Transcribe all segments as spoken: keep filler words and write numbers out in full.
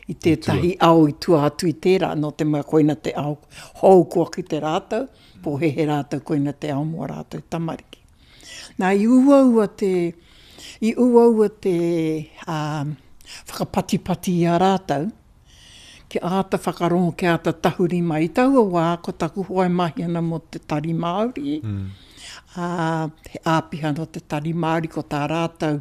i tētahi au i tua atu i tērā, no te mea koina te au hou kua ki te rātau, po he he rātau koina te au mua rātau tamariki. Nā i uaua te, i uaua te um, whakapatipati i a rātau, ke āta whakarongo ke āta tahuri mai. I taua wā, ko taku hoai mahi ana mo te tari Māori, mm. uh, he āpiha no te tari Māori ko tā rātau.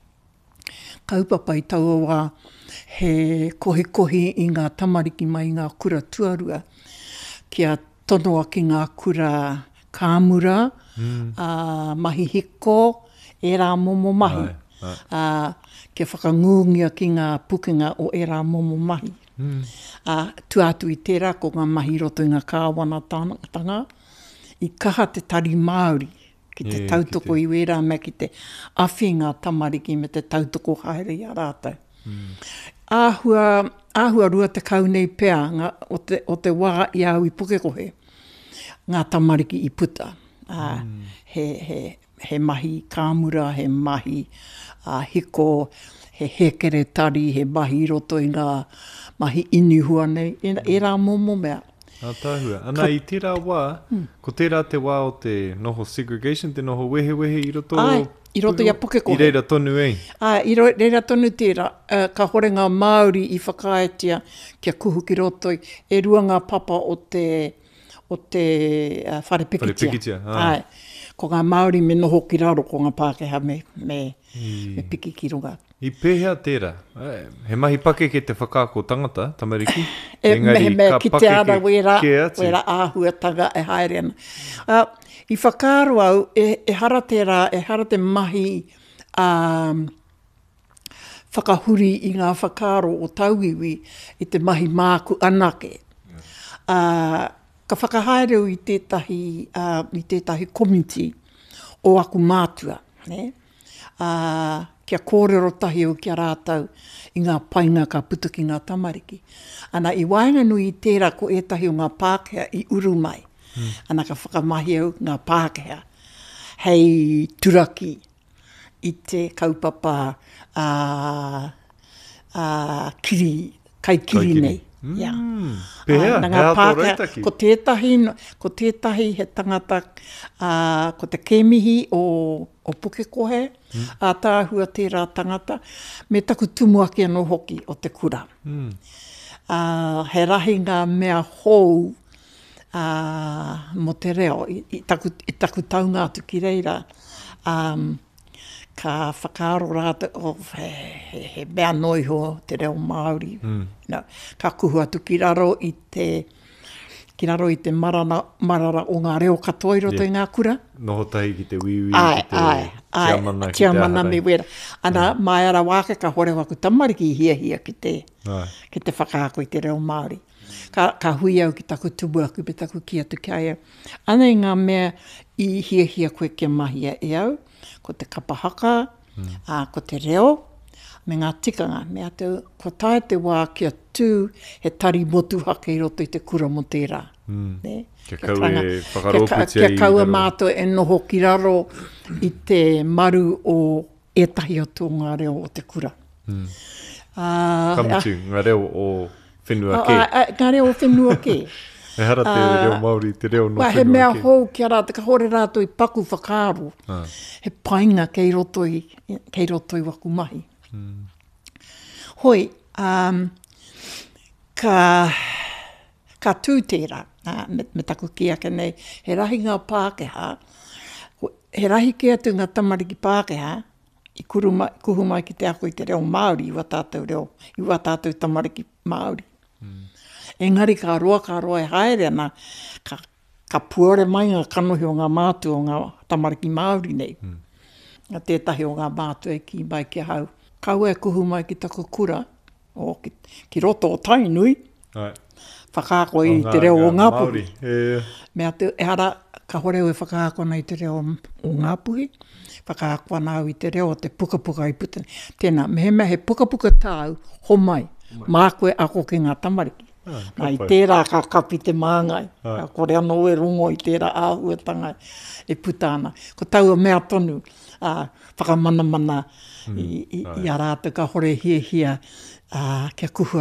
Kaupapa i taua wā, he kohi kohi i ngā tamariki mai ngā kura tuarua, kia tonoa ki ngā kura kāmura, mm. uh, mahi hiko, e rā momo mahi. Ai, ai. Uh, kia whakangungia ki ngā pukenga o e rā momo mahi. Mm. Uh, tu atu i tērā ko ngā mahi roto i ngā kāwana tanga, i kaha te tari Māori, ki te yeah, tautoko te... i wera me ki te awhi ngā tamariki me te tautoko haere i a rātau. Mm. Āhua, āhua rua te kau nei pea ngā, o, te, o te wā i au i Pukekohe, ngā tamariki i puta. Uh, mm. he, he, he mahi kāmura, he mahi uh, hiko, he hekere tari, he mahi roto i ngā mahi inihua nei, e, e rā momo mea. Nā tāhua. Ana Ka... i tērā wā, hmm. ko tērā te wā o te noho segregation, te noho wehe wehe i roto... Ai, i roto i a Pukekohe. I reira tonu ei. Ai, i reira tonu tērā. Uh, ka hore ngā Māori i whakaetia kia kuhu ki roto i e rua ngā papa o te, o te uh, whare pikitia. Whare pikitia, ai. Ai. Ko ngā Māori me noho ki raro ko ngā Pākehā me, me, I... me piki ki runga. I pēhea tērā, he mahi pake ke te whakaako tangata, tamariki. E, Engari, me, me, ka ki pake te ara wera, ke wera āhua tanga e haere ana. Uh, I whakaaro au, e, e hara tērā, e hara te mahi um, whakahuri i ngā whakaaro o tauiwi i te mahi māku anake. Uh, ka whakahaereu i tētahi, uh, i tētahi community o aku mātua, ne? Uh, kia kōrero tahi o kia rātau i ngā painga ka puta ki ngā tamariki. Ana i wainga nui i tērā ko etahi o ngā Pākehā i uru mai. Hmm. Ana ka whakamahi au ngā Pākehā. Hei turaki i te kaupapa uh, uh, kiri, kai kiri nei. Mm. Yeah. Pēhea, uh, he ato reitaki. Ko tētahi, ko tētahi he tangata, uh, ko te kemihi o, o Pukekohe, mm. a tāhua tērā tangata, me taku tumuaki anō hoki o te kura. Mm. Uh, he rahi ngā mea hou uh, mo te reo, i, i, taku, i taku taunga atu ki reira, um, ka whakaaro rāta o he, he, he mea noiho te reo Māori. Mm. No, ka kuhu atu ki raro i te, ki raro i te marana, marara o ngā reo katoa i roto yeah. i ngā kura. Noho tahi ki te wiwi, ai, ki te ai, tiamana, ai, tiamana me wera. Ana mm. mai ara wāke ka hore waku tamariki i hia hia ki te, ki te whakaako i te reo Māori. Ka, ka hui au ki taku tubuaku, pe taku ki atu ki ai. Ana i ngā mea i hia hia koe kia mahia e au. Ko te kapahaka, mm. uh, ko te reo, me ngā tikanga. Me atu, ko tae te wā kia tū he tari motu haka i roto i te kura mo tērā. Mm. Ne? Kia kau e whakaroputia i... Kia kau e mātua e noho ki raro i te maru o etahi o tō ngā reo o te kura. Mm. Uh, Kamutu, uh, ngā reo o whenua ke. Uh, uh, ngā reo o whenua ke. E hara te uh, reo Māori, te reo no whenua ke. He mea hou kia rāta, ka hore rātou i paku whakaaro. Ah. He painga kei roto i, kei roto i waku mahi. Mm. Hoi, um, ka, ka tū tērā, uh, me, me taku ki ake nei, he rahi ngā Pākehā, he rahi ki atu ngā tamariki Pākehā, i kuru mai, kuhu mai ki te ako i te reo Māori, i watātou reo, i watātou tamariki Māori. Mm. Engari ka roa, ka roa e haere ana, ka, ka puore mai ngā kanohi o ngā mātua o ngā tamariki Māori nei. Mm. Ngā tētahi o ngā mātua e ki mai ki hau. Kau e kuhu mai ki taku kura, o ki, ki roto o tainui. Ai. Whakaako i te reo o Ngāpuhi. Yeah. Mea te, e hara, ka horeo e whakaako nei te reo o Ngāpuhi. Whakaako ana au i te reo o te puka puka i puta. Tēnā, me he mea he puka puka tāu, ho mai, mā koe ako ki ngā tamariki. Ah, Nā, i tērā ka kapi te māngai. Ah. Ka kore anō e rongo i tērā āhuatanga e puta ana. Ko taua mea tonu, uh, whakamana mana mm. i, i, i a rātou ka hore hia hia uh, kia kuhu